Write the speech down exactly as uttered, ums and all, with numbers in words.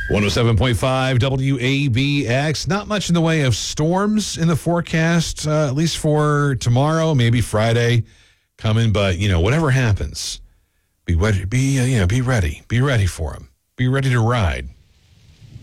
one oh seven point five W A B X. Not much in the way of storms in the forecast, uh, at least for tomorrow, maybe Friday coming. But, you know, whatever happens, be ready, be, uh, you know, be ready. Be ready for them. Be ready to ride.